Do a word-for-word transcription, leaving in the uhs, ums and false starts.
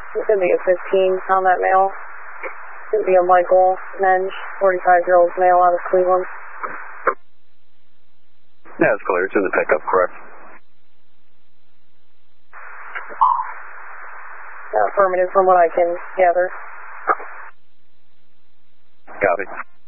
It's going to be a fifteen on that male. It's going to be a Michael Menge, forty-five-year-old male out of Cleveland. Yeah, it's clear. It's in the pickup, correct? Uh, affirmative from what I can gather. Copy.